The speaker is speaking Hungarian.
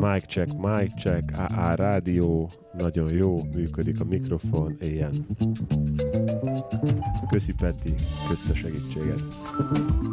mic check, AA rádió, nagyon jó, működik a mikrofon, ilyen. Köszi Peti, köszi a segítséget.